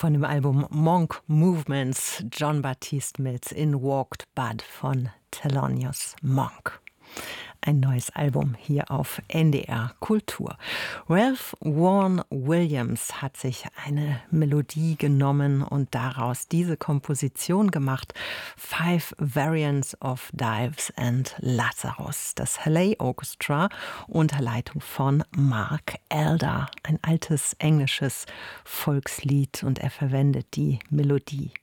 Von dem Album Monk Movements, John Baptiste mit In Walked Bud von Thelonious Monk. Ein neues Album hier auf NDR Kultur. Ralph Vaughan Williams hat sich eine Melodie genommen und daraus diese Komposition gemacht. 5 Variants of Dives and Lazarus. Das Halley Orchestra unter Leitung von Mark Elder. Ein altes englisches Volkslied und er verwendet die Melodie